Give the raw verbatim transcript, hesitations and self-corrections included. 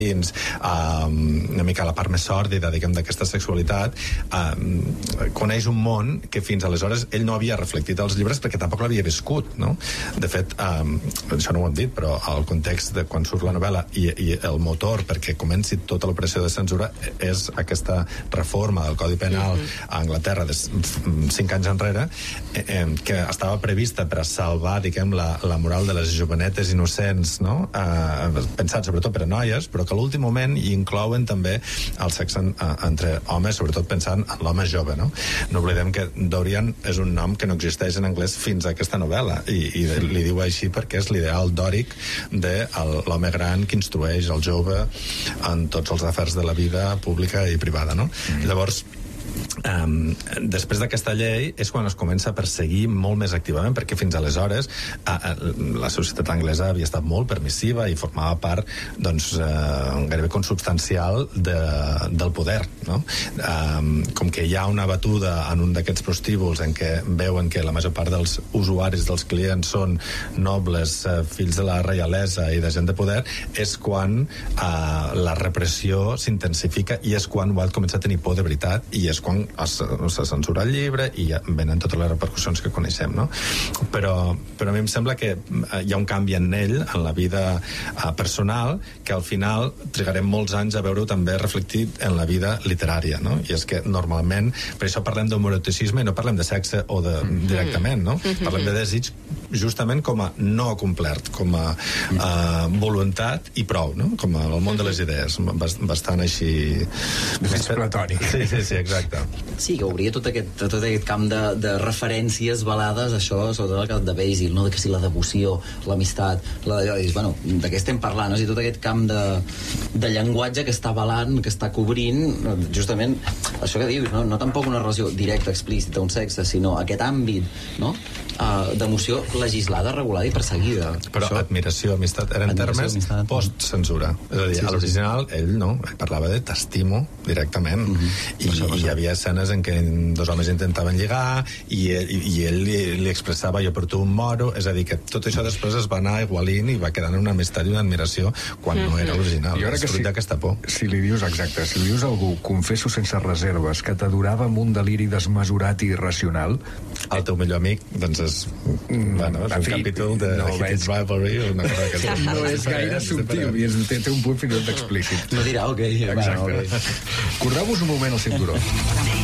Uh, una mica la part més sòrdida, diguem, d'aquesta sexualitat, uh, coneix un món que fins aleshores ell no havia reflectit als llibres perquè tampoc l'havia viscut, no? De fet, um, això no ho hem dit, però el context de quan surt la novel·la i, i el motor perquè comenci tota l'operació de censura és aquesta reforma del Codi Penal mm-hmm. a Anglaterra de cinc anys enrere, eh, que estava prevista per a salvar, diguem, la, la moral de les jovenetes innocents, no? Uh, pensat sobretot per a noies, però que a l'últim moment hi inclouen també el sexe en, entre homes, sobretot pensant en l'home jove, no? No oblidem que Dorian és un nom que no existeix en anglès fins a aquesta novel·la i, i li diu així perquè és l'ideal dòric de l'home gran que instrueix el jove en tots els afers de la vida pública i privada, no? Mm. Llavors, Um, després d'aquesta llei és quan es comença a perseguir molt més activament, perquè fins aleshores a, a, la societat anglesa havia estat molt permissiva i formava part, doncs, uh, gairebé consubstancial de, del poder, no? Um, com que hi ha una batuda en un d'aquests prostíbuls en què veuen que la major part dels usuaris, dels clients, són nobles, uh, fills de la reialesa i de gent de poder, és quan uh, la repressió s'intensifica i és quan Wilde comença a tenir por de veritat i és quan es, se censura el llibre i ja venen totes les repercussions que coneixem, no? Però, però a mi em sembla que hi ha un canvi en ell, en la vida uh, personal, que al final trigarem molts anys a veure-ho també reflectit en la vida literària, no? I és que normalment, per això parlem d'homoeroticisme i no parlem de sexe o de, directament, no? Parlem de desig justament com a no complert, com a uh, voluntat i prou, no? Com a el món de les idees, bastant així... Més platònic. Sí, sí, sí, exacte. Sí, que obria tot aquest, tot aquest camp de, de referències balades, això, sobretot el camp de Basil, no? De que si la devoció, l'amistat, la d'allò, dius, bueno, de què estem parlant? No? O sigui, tot aquest camp de, de llenguatge que està balant, que està cobrint, justament, això que dius, no? No tampoc una relació directa, explícita, un sexe, sinó aquest àmbit, no? Uh, d'emoció legislada, regulada i perseguida. Però això, admiració, amistat, eren termes post-censura. És a dir, sí, sí, a l'original, sí. ell no, ell parlava de t'estimo directament. Mm-hmm. I, això, i hi havia escenes en què dos homes intentaven lligar i ell, i ell li, li expressava jo per tu un moro, és a dir, que tot això després es va anar igualint i va quedant en una amistat i una admiració quan mm-hmm. no era l'original. Jo crec que si, d'aquesta por. Si li dius, exacte, si li dius a algú, confesso sense reserves, que t'adorava amb un deliri desmesurat i irracional, el teu millor amic, doncs és, mm, bueno, és un fi, capítol de no Hidden Rivalry o una cosa que no és gaire subtil i és, té, té un punt fins i tot explícit. No dirà, ok. Exacte. Bueno, okay. Cordeu-vos un moment el cinturó.